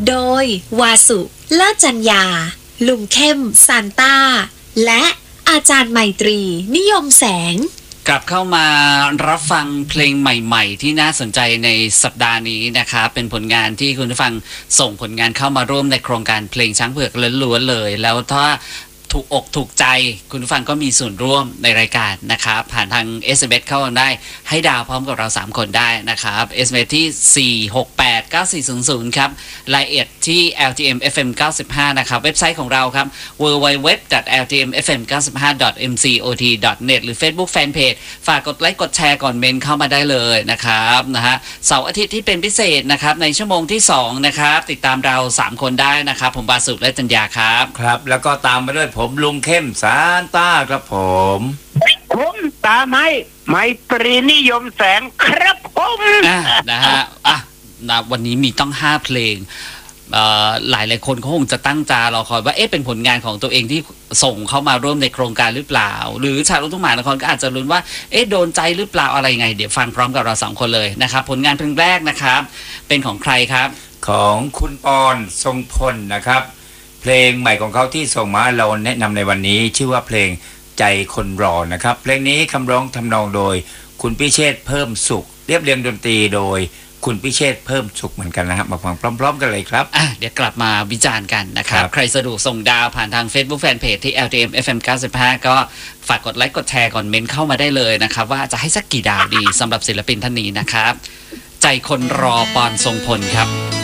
โดยวาสุเลิศจัญญาลุงเข้มซานต้าและอาจารย์ไมตรีนิยมแสงกลับเข้ามารับฟังเพลงใหม่ๆที่น่าสนใจในสัปดาห์นี้นะครับเป็นผลงานที่คุณผู้ฟังส่งผลงานเข้ามาร่วมในโครงการเพลงช้างเผือกล้วนๆเลยแล้วถ้าถูกอกถูกใจคุณผู้ฟังก็มีส่วนร่วมในรายการนะครับผ่านทาง SMS เข้ามาได้ให้ดาวพร้อมกับเรา3คนได้นะครับ SMS ที่4689400ครับรายละเอียดที่ LTM FM 95นะครับเว็บไซต์ของเราครับ www.ltmfm95.mcot.net หรือ Facebook Fanpage ฝากกดไลค์กดแชร์ก่อนเมนเข้ามาได้เลยนะครับนะฮะเสาร์อาทิตย์ที่เป็นพิเศษนะครับในชั่วโมงที่2นะครับติดตามเรา3คนได้นะครับผมบาสุและจัญญาครับครับแล้วก็ตามมาด้วยผมลุงเข้มซานต้าครับผมตาไม้ปรีนิยมแสงครับผมนะฮะนะวันนี้มีต้อง5เพลงหลายคนเขาคงจะตั้งตารอคอยว่าเป็นผลงานของตัวเองที่ส่งเข้ามาร่วมในโครงการหรือเปล่าหรือชาวลูกทุ่งมหานครก็อาจจะลุ้นว่าโดนใจหรือเปล่าอะไรไงเดี๋ยวฟังพร้อมกับเรา2คนเลยนะครับผลงานเพลงแรกนะครับเป็นของใครครับของคุณปอนทรงพลนะครับเพลงใหม่ของเขาที่ส่งมาเราแนะนำในวันนี้ชื่อว่าเพลงใจคนรอนะครับเพลงนี้คำร้องทำนองโดยคุณพิเชษฐ์เพิ่มสุขเรียบเรียงดนตรีโดยคุณพิเชษฐ์เพิ่มสุขเหมือนกันนะครับมาฟังพร้อมๆกันเลยครับเดี๋ยวกลับมาวิจารณ์กันนะครับใครสะดวกส่งดาวผ่านทาง Facebook Fanpage ที่ LTM FM 95ก็ฝากกดไลค์กดแชร์ก่อนเมนเข้ามาได้เลยนะครับว่าจะให้สักกี่ดาวดีสำหรับศิลปินท่านนี้นะครับใจคนรอปอนทรงพลครับ